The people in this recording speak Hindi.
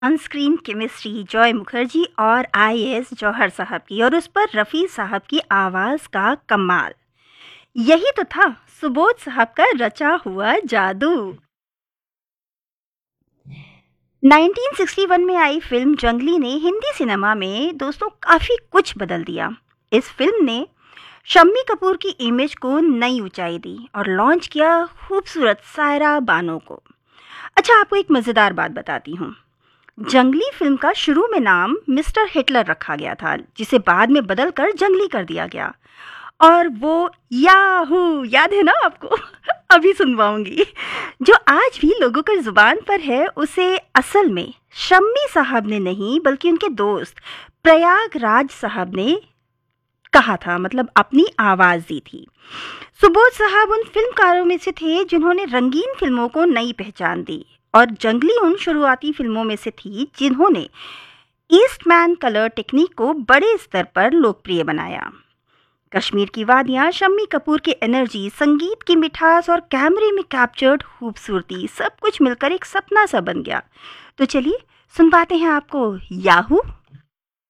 On screen chemistry Joy Mukherjee और आईएएस जौहर साहब की, और उस पर रफ़ी साहब की आवाज़ का कमाल। यही तो था सुबोध साहब का रचा हुआ जादू। 1961 में आई फिल्म जंगली ने हिंदी सिनेमा में दोस्तों काफ़ी कुछ बदल दिया। इस फिल्म ने शम्मी कपूर की इमेज को नई ऊंचाई दी और लॉन्च किया खूबसूरत सायरा बानो को। अच्छा, आपको एक मज़ेदार बात बताती हूँ। जंगली फिल्म का शुरू में नाम मिस्टर हिटलर रखा गया था, जिसे बाद में बदलकर जंगली कर दिया गया। और वो याहू याद है ना आपको? अभी सुनवाऊंगी। जो आज भी लोगों की जुबान पर है, उसे असल में शम्मी साहब ने नहीं बल्कि उनके दोस्त प्रयागराज साहब ने कहा था, मतलब अपनी आवाज दी थी। सुबोध साहब उन फिल्मकारों में से थे जिन्होंने रंगीन फिल्मों को नई पहचान दी, और जंगली उन शुरुआती फिल्मों में से थी जिन्होंने ईस्टमैन कलर टेक्निक को बड़े स्तर पर लोकप्रिय बनाया। कश्मीर की वादियां, शम्मी कपूर की एनर्जी, संगीत की मिठास और कैमरे में कैप्चर्ड खूबसूरती, सब कुछ मिलकर एक सपना सा बन गया। तो चलिए सुनवाते हैं आपको याहू।